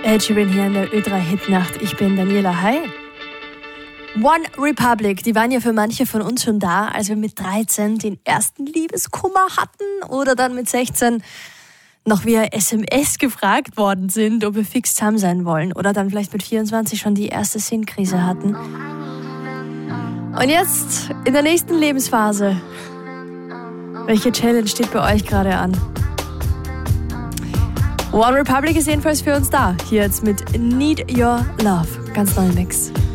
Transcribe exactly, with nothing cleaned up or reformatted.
Ed Sheeran hier in der Ö drei Hitnacht. Ich bin Daniela. Hi. One Republic, die waren ja für manche von uns schon da, als wir mit dreizehn den ersten Liebeskummer hatten oder dann mit sechzehn noch via S M S gefragt worden sind, ob wir fix zusammen sein wollen oder dann vielleicht mit vierundzwanzig schon die erste Sinnkrise hatten. Und jetzt in der nächsten Lebensphase. Welche Challenge steht bei euch gerade an? One Republic ist jedenfalls für uns da. Hier jetzt mit Need Your Love. Ganz neuer Mix.